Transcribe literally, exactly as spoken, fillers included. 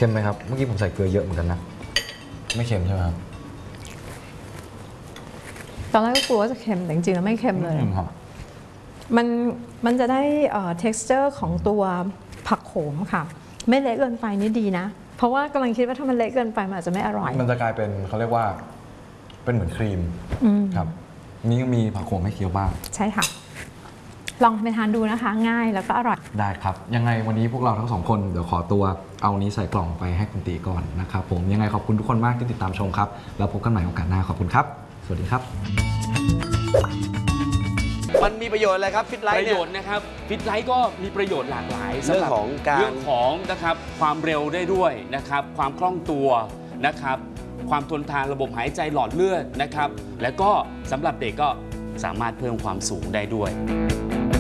ค็มไหมครับเมื่อกี้ผมใส่เกลือเยอะเหมือนกันนะไม่เค็มใช่ไหมครับตอนแรกก็กลัวว่าจะเค็มแต่จริงๆแล้วไม่เค็มเลยครับมันมันจะได้เอ่อ texture ของตัวผักโขมค่ะไม่เละเกินไปนี่ดีนะเพราะว่ากำลังคิดว่าถ้ามันเละเกินไปมันอาจจะไม่อร่อยมันจะกลายเป็นเขาเรียกว่าเป็นเหมือนครีมครับนี่ก็มีผักโขมให้เคี้ยวบ้างใช่ค่ะลองไปทานดูนะคะง่ายแล้วก็อร่อยได้ครับยังไงวันนี้พวกเราทั้งสองคนเดี๋ยวขอตัวเอานี้ใส่กล่องไปให้คุณตีก่อนนะครับผมยังไงขอบคุณทุกคนมากที่ติดตามชมครับแล้วพบกันใหม่โอกาสหน้าขอบคุณครับสวัสดีครับมันมีประโยชน์อะไรครับฟิตไลท์ประโยชน์นะครับฟิตไลท์ก็มีประโยชน์หลากหลายเรื่องของการเรื่องของนะครับความเร็วได้ด้วยนะครับความคล่องตัวนะครับความทนทานระบบหายใจหลอดเลือดนะครับและก็สำหรับเด็กก็สามารถเพิ่มความสูงได้ด้วย